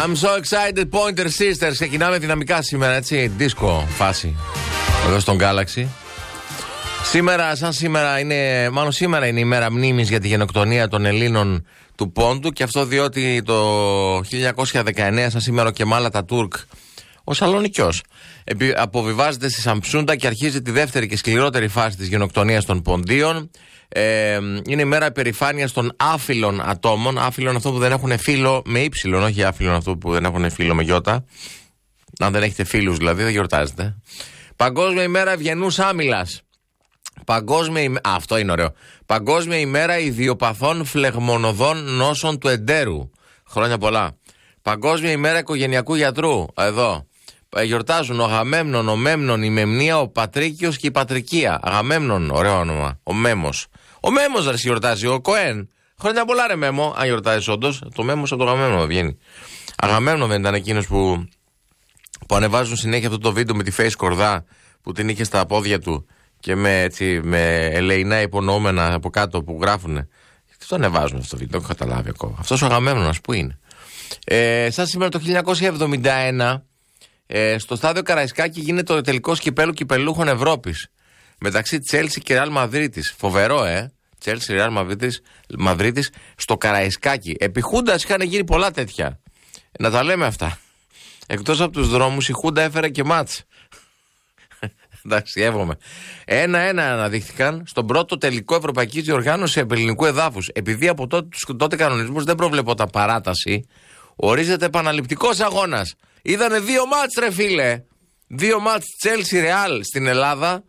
I'm so excited, Pointer Sisters. Ξεκινάμε δυναμικά σήμερα, έτσι. Disco φάση. Εδώ στον Galaxy. Σήμερα, σαν σήμερα είναι, μάλλον σήμερα είναι η μέρα μνήμης για τη γενοκτονία των Ελλήνων του Πόντου. Και αυτό διότι το 1919, σαν σήμερα, ο Κεμάλ Ατατούρκ, ο Σαλονικιός, αποβιβάζεται στη Σαμψούντα και αρχίζει τη δεύτερη και σκληρότερη φάση της γενοκτονίας των Ποντίων. Είναι η μέρα υπερηφάνειας των άφιλων ατόμων. Άφιλων αυτό που δεν έχουν φίλο με ύψιλον, όχι άφιλων αυτό που δεν έχουν φίλο με γιώτα. Αν δεν έχετε φίλους δηλαδή, δεν γιορτάζετε. Παγκόσμια ημέρα ευγενούς άμυλας. Αυτό είναι ωραίο. Παγκόσμια ημέρα ιδιοπαθών φλεγμονωδών νόσων του εντέρου. Χρόνια πολλά. Παγκόσμια ημέρα οικογενειακού γιατρού. Εδώ. Γιορτάζουν ο Αγαμέμνων, ο Μέμνων, η Μεμνία, ο Πατρίκιος και η Πατρικία. Αγαμέμνων, ωραίο όνομα. Ο Μέμος. Ο Μέμος δεν γιορτάζει, ο Κοέν. Χρόνια πολλά, ρε Μέμο. Αν γιορτάζει όντως, το Μέμος από το Αγαμέμνο βγαίνει. Αγαμέμνο δεν ήταν εκείνος που ανεβάζουν συνέχεια αυτό το βίντεο με τη face κορδά που την είχε στα πόδια του και με ελεηνά υπονοούμενα από κάτω που γράφουνε. Τι το ανεβάζουν αυτό το βίντεο, δεν έχω καταλάβει ακόμα. Αυτός ο Αγαμέμνονας που είναι. Σαν σήμερα το 1971. Στο στάδιο Καραϊσκάκη γίνεται το τελικό κυπέλου κυπελούχων Ευρώπης μεταξύ Τσέλσι και Ρεάλ Μαδρίτης. Φοβερό, Τσέλσι, Ρεάλ Μαδρίτης στο Καραϊσκάκη. Επί Χούντας είχαν γίνει πολλά τέτοια. Να τα λέμε αυτά. Εκτός από τους δρόμους, η Χούντα έφερε και μάτς. Εντάξει, εύχομαι. 1-1 αναδείχθηκαν στον πρώτο τελικό ευρωπαϊκή διοργάνωση ελληνικού εδάφους. Επειδή από τότε κανονισμούς δεν προβλεπόταν παράταση, ορίζεται επαναληπτικός αγώνας. Είδανε 2 μάτς, ρε φίλε. 2 μάτς Chelsea Real στην Ελλάδα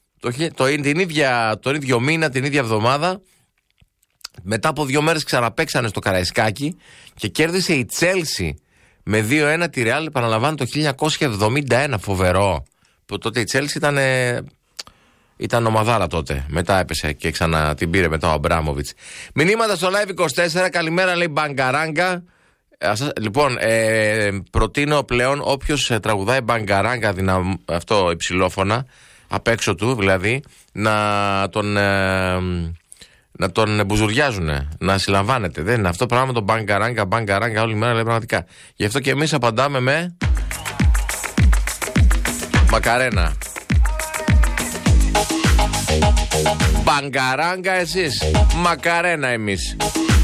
τον ίδιο μήνα, την ίδια εβδομάδα. Μετά από 2 μέρες ξαναπαίξανε στο Καραϊσκάκι και κέρδισε η Chelsea με 2-1 τη Real, επαναλαμβάνω, το 1971. Φοβερό. Που τότε η Chelsea ήταν ομαδάρα τότε. Μετά έπεσε και ξανά την πήρε μετά ο Αμπράμοβιτς. Μηνύματα στο Live 24. Καλημέρα, λέει Μπαγκαράγκα. Λοιπόν, προτείνω πλέον όποιος τραγουδάει μπαγκαράγκα, αυτό υψηλόφωνα, απ' έξω του δηλαδή, να τον μπουζουριάζουνε, να συλλαμβάνεται. Δεν είναι αυτό πράγμα το μπαγκαράγκα όλη μέρα, λέει πραγματικά. Γι' αυτό και εμείς απαντάμε με Μακαρένα. Μπαγκαράγκα εσείς, Μακαρένα εμείς.